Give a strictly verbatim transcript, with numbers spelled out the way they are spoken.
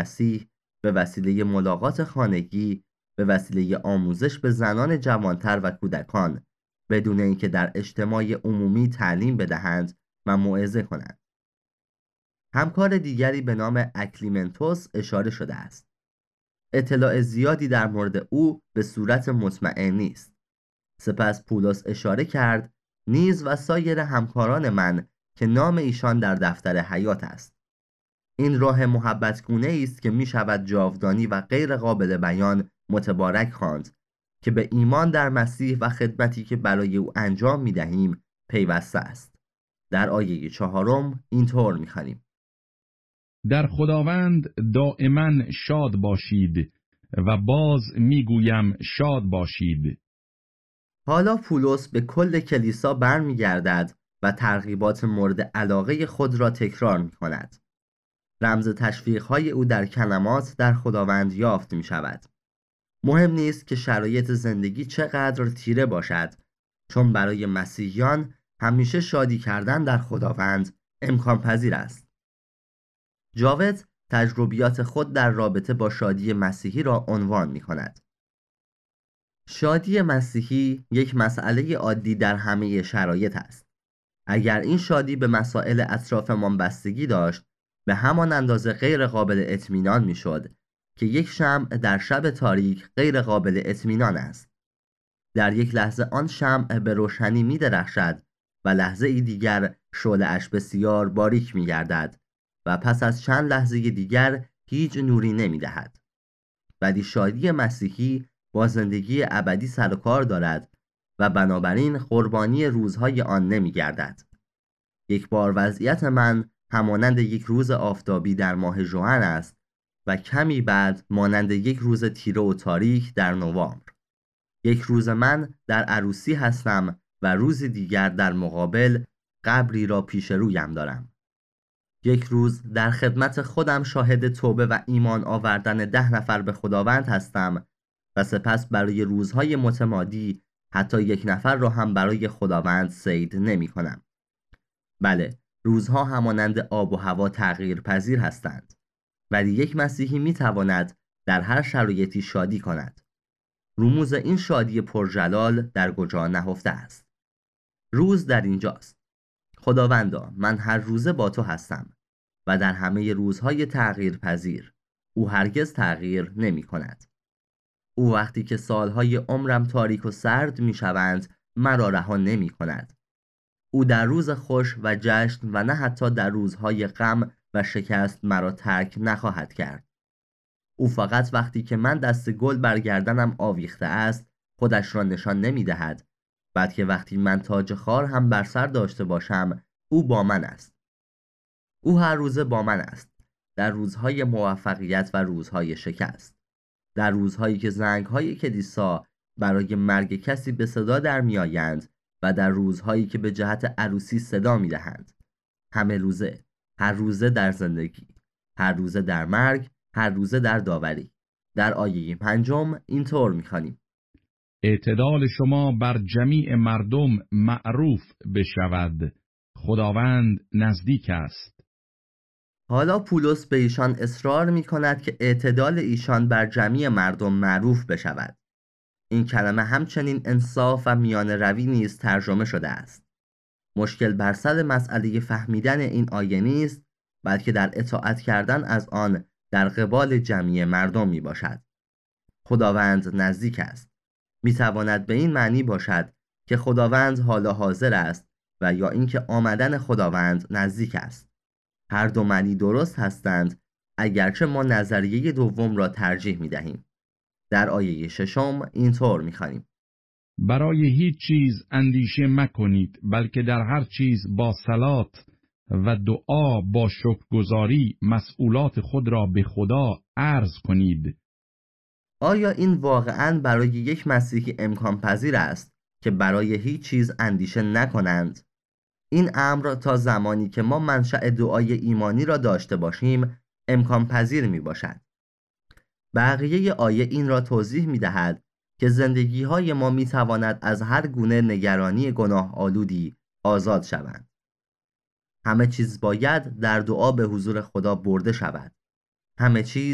مسیح به وسیله ملاقات خانگی، به وسیله آموزش به زنان جوانتر و کودکان، بدون اینکه در اجتماع عمومی تعلیم بدهند و موعظه کنند. همکار دیگری به نام اکلیمنتوس اشاره شده است. اطلاع زیادی در مورد او به صورت مطمئن نیست. سپس پولس اشاره کرد نیز و سایر همکاران من که نام ایشان در دفتر حیات است. این راه محبتگونه است که می شود جاودانی و غیر قابل بیان متبارک خواند که به ایمان در مسیح و خدمتی که برای او انجام می دهیم پیوسته است. در آیه چهارم اینطور می خوانیم: در خداوند دائما شاد باشید و باز می گویم شاد باشید. حالا پولس به کل کلیسا برمیگردد و ترغیبات مورد علاقه خود را تکرار می کند. رمز تشویق‌های او در کلمات در خداوند یافت می شود. مهم نیست که شرایط زندگی چقدر تیره باشد، چون برای مسیحیان همیشه شادی کردن در خداوند امکان پذیر است. جاوید تجربیات خود در رابطه با شادی مسیحی را عنوان می کند. شادی مسیحی یک مسئله عادی در همه شرایط است. اگر این شادی به مسائل اطرافمان بستگی داشت، به همان اندازه غیر قابل اطمینان می شد که یک شمع در شب تاریک غیر قابل اطمینان است. در یک لحظه آن شمع به روشنی می درخشد و لحظه ای دیگر شعله‌اش بسیار باریک می گردد و پس از چند لحظه دیگر هیچ نوری نمی دهد. ولی شادی مسیحی با زندگی ابدی سر و کار دارد و بنابراین قربانی روزهای آن نمی گردد. یک بار وضعیت من همانند یک روز آفتابی در ماه ژوئن است و کمی بعد مانند یک روز تیره و تاریک در نوامبر. یک روز من در عروسی هستم و روز دیگر در مقابل قبری را پیش رویم دارم. یک روز در خدمت خودم شاهد توبه و ایمان آوردن ده نفر به خداوند هستم و سپس برای روزهای متمادی حتی یک نفر را هم برای خداوند صید نمی کنم. بله، روزها همانند آب و هوا تغییر پذیر هستند، ولی یک مسیحی می تواند در هر شرایطی شادی کند. رموز این شادی پرجلال در کجا نهفته است؟ روز در اینجاست. خداوندا، من هر روزه با تو هستم و در همه روزهای تغییر پذیر او هرگز تغییر نمی کند. او وقتی که سالهای عمرم تاریک و سرد می شوند مرا رها نمی کند. او در روز خوش و جشن و نه حتی در روزهای غم و شکست مرا ترک نخواهد کرد. او فقط وقتی که من دست گل بر گردنم آویخته است خودش را نشان نمی دهد، بلکه وقتی من تاج خار هم بر سر داشته باشم او با من است. او هر روزه با من است، در روزهای موفقیت و روزهای شکست، در روزهایی که زنگهای کلیسا برای مرگ کسی به صدا در می آیند و در روزهایی که به جهت عروسی صدا می دهند. همه روزه، هر روزه در زندگی، هر روزه در مرگ، هر روزه در داوری. در آیه پنجم اینطور می خوانیم: اعتدال شما بر جمیع مردم معروف بشود، خداوند نزدیک است. حالا پولس به ایشان اصرار می کند که اعتدال ایشان بر جمیع مردم معروف بشود. این کلمه همچنین انصاف و میان روی نیز ترجمه شده است. مشکل بر سر مسئله فهمیدن این آیه نیست، بلکه در اطاعت کردن از آن در قبال جمیع مردم می باشد. خداوند نزدیک است. می تواند به این معنی باشد که خداوند حالا حاضر است و یا اینکه آمدن خداوند نزدیک است. هر دو معنی درست هستند، اگرچه ما نظریه دوم را ترجیح می دهیم. در آیه ششم اینطور می خوانیم: برای هیچ چیز اندیشه مکنید، بلکه در هر چیز با صلات و دعا با شکرگزاری مسئولات خود را به خدا عرض کنید. آیا این واقعاً برای یک مسیحی امکان پذیر است که برای هیچ چیز اندیشه نکنند؟ این امر تا زمانی که ما منشأ دعای ایمانی را داشته باشیم امکان پذیر می باشد. بقیه آیه این را توضیح می دهد که زندگی های ما می تواند از هر گونه نگرانی گناه آلودی آزاد شوند. همه چیز باید در دعا به حضور خدا برده شود. همه چیز